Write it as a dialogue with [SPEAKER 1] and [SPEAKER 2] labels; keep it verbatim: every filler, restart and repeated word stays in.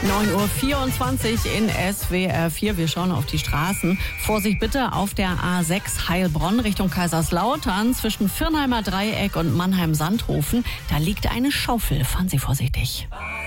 [SPEAKER 1] neun Uhr vierundzwanzig in S W R vier. Wir schauen auf die Straßen. Vorsicht bitte auf der A sechs Heilbronn Richtung Kaiserslautern zwischen Virnheimer Dreieck und Mannheim-Sandhofen. Da liegt eine Schaufel. Fahren Sie vorsichtig.